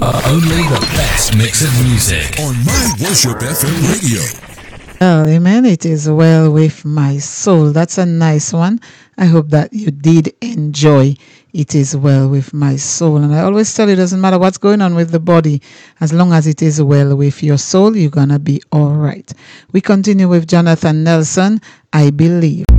Only the best mix of music on My Worship FM radio. Well, amen. It is well with my soul. That's a nice one. I hope that you did enjoy. It is well with my soul. And I always tell you, it doesn't matter what's going on with the body. As long as it is well with your soul, you're going to be all right. We continue with Jonathan Nelson, I Believe.